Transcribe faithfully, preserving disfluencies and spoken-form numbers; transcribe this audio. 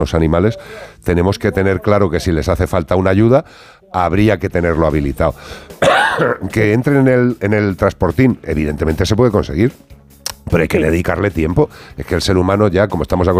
los animales, tenemos que tener claro que si les hace falta una ayuda, habría que tenerlo habilitado. Que entren en el, en el transportín, evidentemente se puede conseguir, pero hay que dedicarle tiempo. Es que el ser humano ya, como estamos acostumbrados